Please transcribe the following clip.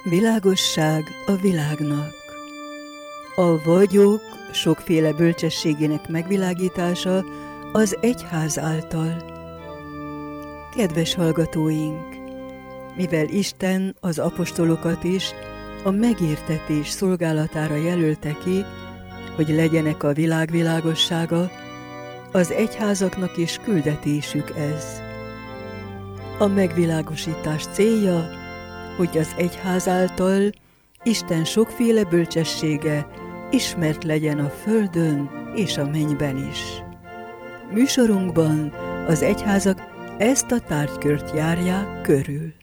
Világosság a világnak. A vagyok sokféle bölcsességének megvilágítása az egyház által. Kedves hallgatóink! Mivel Isten az apostolokat is a megértetés szolgálatára jelölte ki, hogy legyenek a világ világossága, az egyházaknak is küldetésük ez. A megvilágosítás célja, hogy az egyház által Isten sokféle bölcsessége ismert legyen a földön és a mennyben is. Műsorunkban az egyházak ezt a tárgykört járják körül.